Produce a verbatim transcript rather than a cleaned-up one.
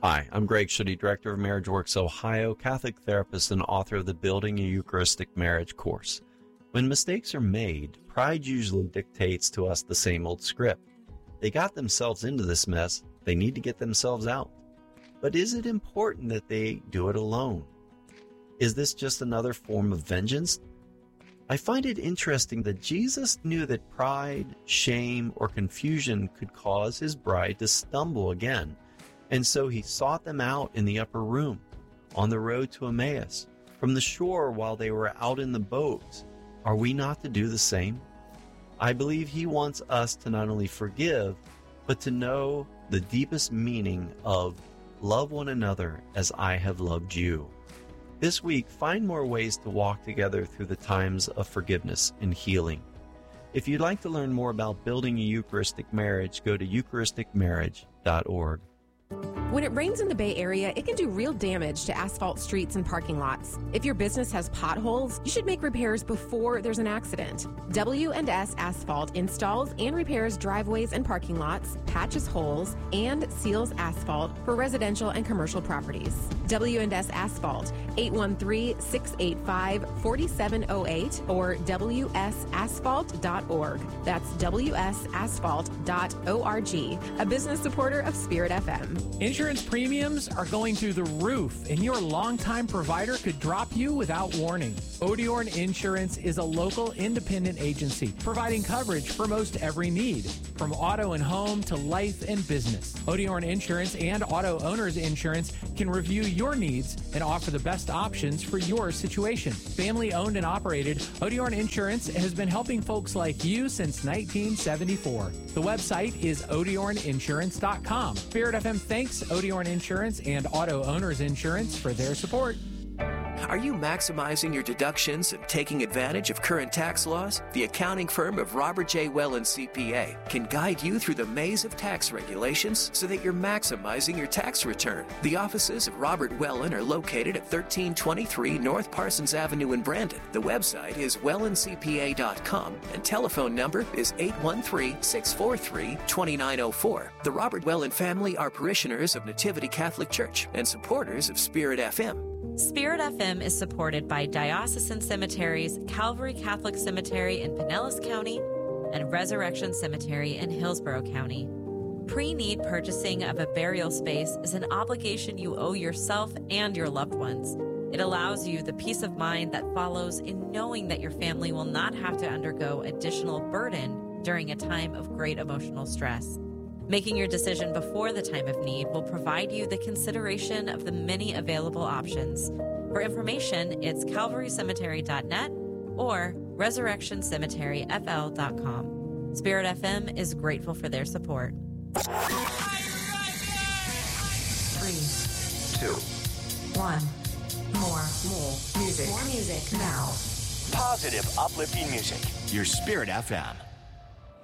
Hi, I'm Greg Schutte, Director of Marriage Works Ohio, Catholic therapist and author of the Building a Eucharistic Marriage course. When mistakes are made, pride usually dictates to us the same old script. They got themselves into this mess, they need to get themselves out. But is it important that they do it alone? Is this just another form of vengeance? I find it interesting that Jesus knew that pride, shame, or confusion could cause his bride to stumble again. And so he sought them out in the upper room, on the road to Emmaus, from the shore while they were out in the boat. Are we not to do the same? I believe he wants us to not only forgive, but to know the deepest meaning of love one another as I have loved you. This week, find more ways to walk together through the times of forgiveness and healing. If you'd like to learn more about building a Eucharistic marriage, go to eucharistic marriage dot org. When it rains in the Bay Area, it can do real damage to asphalt streets and parking lots. If your business has potholes, you should make repairs before there's an accident. W and S Asphalt installs and repairs driveways and parking lots, patches holes, and seals asphalt for residential and commercial properties. W and S Asphalt, eight one three, six eight five, four seven zero eight or w s asphalt dot org. That's w s asphalt dot org, a business supporter of Spirit F M. Insurance premiums are going through the roof, and your longtime provider could drop you without warning. Odeorn Insurance is a local independent agency providing coverage for most every need, from auto and home to life and business. Odeorn Insurance and Auto Owners Insurance can review your needs and offer the best options for your situation. Family owned and operated, Odeorn Insurance has been helping folks like you since nineteen seventy-four. The website is odeorn insurance dot com. Spirit F M thanks Odeorn Insurance and Auto Owners Insurance for their support. Are you maximizing your deductions and taking advantage of current tax laws? The accounting firm of Robert J. Wellen C P A can guide you through the maze of tax regulations so that you're maximizing your tax return. The offices of Robert Wellen are located at thirteen twenty-three North Parsons Avenue in Brandon. The website is wellen c p a dot com and telephone number is eight one three, six four three, two nine zero four. The Robert Wellen family are parishioners of Nativity Catholic Church and supporters of Spirit F M. Spirit F M is supported by Diocesan Cemeteries, Calvary Catholic Cemetery in Pinellas County, and Resurrection Cemetery in Hillsborough County. Pre-need purchasing of a burial space is an obligation you owe yourself and your loved ones. It allows you the peace of mind that follows in knowing that your family will not have to undergo additional burden during a time of great emotional stress. Making your decision before the time of need will provide you the consideration of the many available options. For information, it's calvary cemetery dot net or resurrection cemetery f l dot com. Spirit F M is grateful for their support. Three, two, one. More, more music. More music now. Positive, uplifting music. Your Spirit F M.